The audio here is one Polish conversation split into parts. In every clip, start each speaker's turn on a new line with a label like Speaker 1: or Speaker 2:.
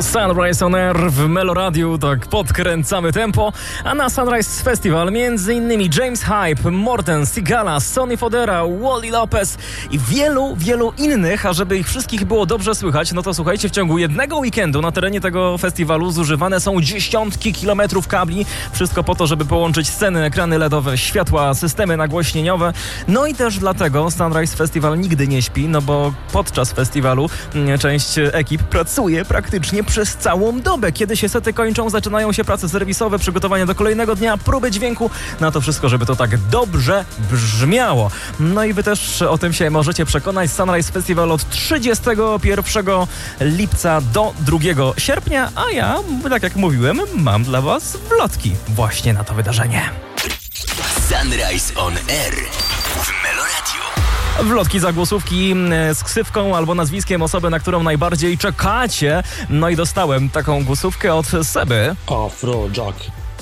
Speaker 1: To Sunrise on Air w Meloradiu, tak podkręcamy tempo, a na Sunrise Festival m.in. James Hype, Morten, Sigala, Sonny Fodera, Wally Lopez i wielu innych, a żeby ich wszystkich było dobrze słychać, no to słuchajcie, w ciągu jednego weekendu na terenie tego festiwalu zużywane są dziesiątki kilometrów kabli, wszystko po to, żeby połączyć sceny, ekrany LEDowe, światła, systemy nagłośnieniowe, no i też dlatego Sunrise Festival nigdy nie śpi, no bo podczas festiwalu część ekip pracuje praktycznie przez całą dobę. Kiedy się sety kończą, zaczynają się prace serwisowe, przygotowania do kolejnego dnia, próby dźwięku, na to wszystko, żeby to tak dobrze brzmiało. No i wy też o tym się możecie przekonać. Sunrise Festival od 31 lipca do 2 sierpnia, a ja, tak jak mówiłem, mam dla was wlotki właśnie na to wydarzenie.
Speaker 2: Sunrise on Air w Meloradiu.
Speaker 1: Wlotki, zagłosówki z ksywką albo nazwiskiem osoby, na którą najbardziej czekacie. No i dostałem taką głosówkę od Seby.
Speaker 3: Afrojack.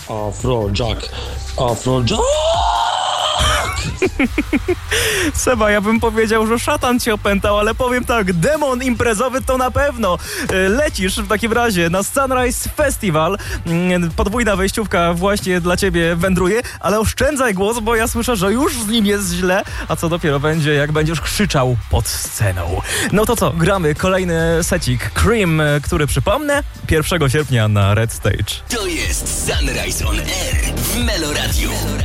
Speaker 1: Seba, ja bym powiedział, że szatan cię opętał, ale powiem tak, demon imprezowy to na pewno. Lecisz w takim razie na Sunrise Festival. Podwójna wejściówka właśnie dla ciebie wędruje, ale oszczędzaj głos, bo ja słyszę, że już z nim jest źle, a co dopiero będzie, jak będziesz krzyczał pod sceną. No to co, gramy kolejny secik Cream, który przypomnę 1 sierpnia na Red Stage.
Speaker 2: To jest Sunrise on Air w Meloradiu.